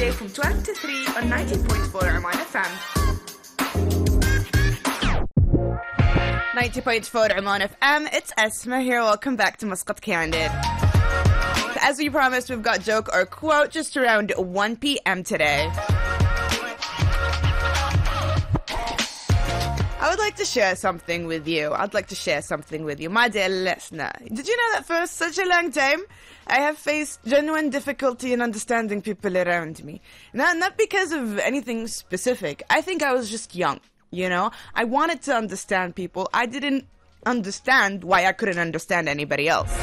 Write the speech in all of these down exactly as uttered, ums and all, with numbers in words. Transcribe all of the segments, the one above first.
weekday from twelve to three on ninety point four Oman F M. ninety point four Oman F M, it's Esma here. Welcome back to Muscat Candid. As we promised, we've got joke or quote just around one p.m. today. I would like to share something with you. I'd like to share something with you. My dear listener, did you know that for such a long time, I have faced genuine difficulty in understanding people around me? Not, not because of anything specific. I think I was just young, you know? I wanted to understand people. I didn't understand why I couldn't understand anybody else.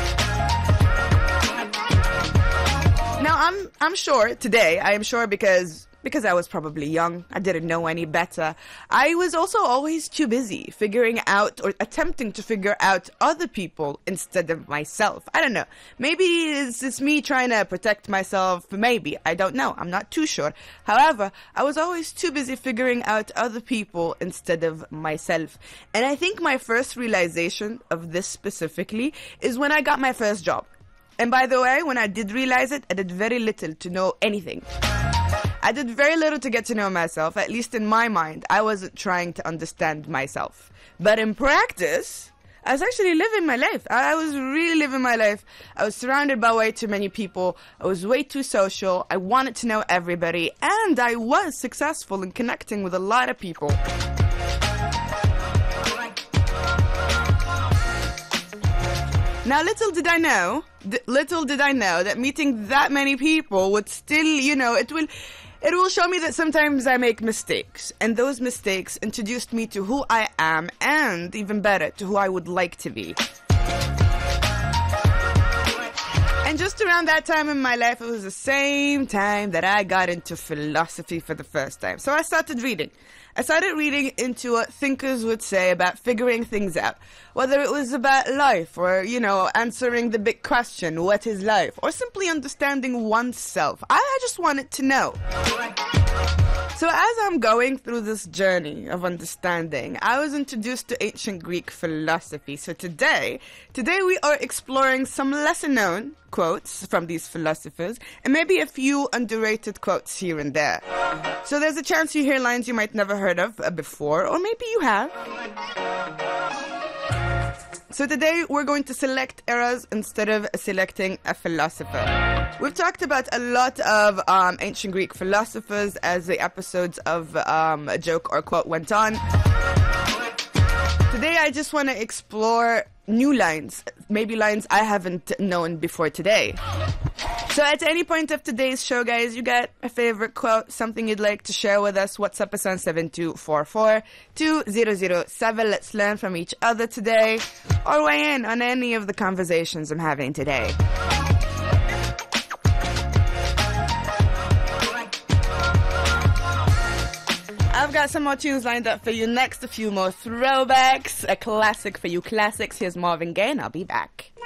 Now, I'm I'm sure today, I am sure because... Because I was probably young, I didn't know any better. I was also always too busy figuring out or attempting to figure out other people instead of myself. I don't know. Maybe it's, it's me trying to protect myself. Maybe. I don't know. I'm not too sure. However, I was always too busy figuring out other people instead of myself. And I think my first realization of this specifically is when I got my first job. And by the way, when I did realize it, I did very little to know anything. I did very little to get to know myself, at least in my mind. I wasn't trying to understand myself. But in practice, I was actually living my life. I was really living my life. I was surrounded by way too many people. I was way too social. I wanted to know everybody. And I was successful in connecting with a lot of people. Now, little did I know, th- little did I know that meeting that many people would still, you know, it will, it will show me that sometimes I make mistakes. And those mistakes introduced me to who I am and, even better, to who I would like to be. And just around that time in my life, it was the same time that I got into philosophy for the first time. So I started reading. I started reading into what thinkers would say about figuring things out. Whether it was about life or, you know, answering the big question, what is life? Or simply understanding oneself. I just wanted to know. So as I'm going through this journey of understanding, I was introduced to ancient Greek philosophy. So today, today we are exploring some lesser known quotes from these philosophers and maybe a few underrated quotes here and there. So there's a chance you hear lines you might never heard of uh, before, or maybe you have. So today we're going to select eras instead of selecting a philosopher. We've talked about a lot of um, ancient Greek philosophers as the episodes of um, a joke or quote went on. Today I just want to explore new lines, maybe lines I haven't known before today. So at any point of today's show, guys, you got a favorite quote, something you'd like to share with us, WhatsApp us on seven two four four, two zero zero seven. Let's learn from each other today, or weigh in on any of the conversations I'm having today. I've got some more tunes lined up for you next, a few more throwbacks, a classic for you classics. Here's Marvin Gaye, and I'll be back.